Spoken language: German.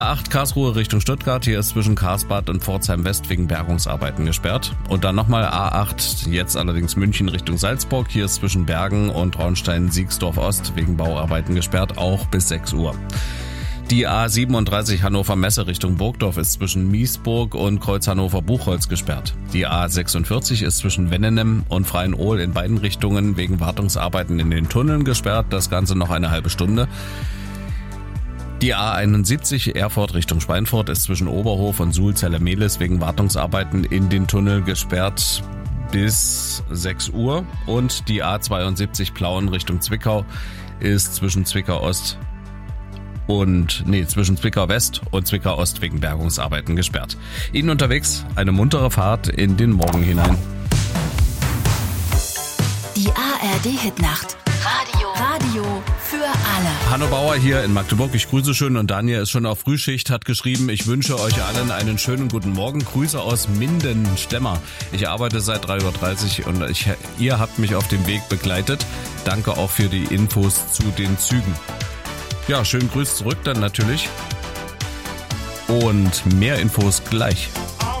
A8 Karlsruhe Richtung Stuttgart, hier ist zwischen Karlsbad und Pforzheim West wegen Bergungsarbeiten gesperrt. Und dann nochmal A8, jetzt allerdings München Richtung Salzburg, hier ist zwischen Bergen und Traunstein-Siegsdorf Ost wegen Bauarbeiten gesperrt, auch bis 6 Uhr. Die A37 Hannover Messe Richtung Burgdorf ist zwischen Miesburg und Kreuz Hannover-Buchholz gesperrt. Die A46 ist zwischen Wennenem und Freienohl in beiden Richtungen wegen Wartungsarbeiten in den Tunneln gesperrt, das Ganze noch eine halbe Stunde. Die A71 Erfurt Richtung Schweinfurt ist zwischen Oberhof und Sulzelle-Mehlis wegen Wartungsarbeiten in den Tunnel gesperrt bis 6 Uhr. Und die A72 Plauen Richtung Zwickau ist zwischen Zwickau West und Zwickau Ost wegen Bergungsarbeiten gesperrt. Ihnen unterwegs eine muntere Fahrt in den Morgen hinein. Die ARD-Hitnacht. Radio für alle. Hanno Bauer hier in Magdeburg. Ich grüße schön und Daniel ist schon auf Frühschicht, hat geschrieben, ich wünsche euch allen einen schönen guten Morgen. Grüße aus Minden-Stemmer. Ich arbeite seit 3:30 Uhr und ihr habt mich auf dem Weg begleitet. Danke auch für die Infos zu den Zügen. Ja, schönen Grüß zurück dann natürlich. Und mehr Infos gleich.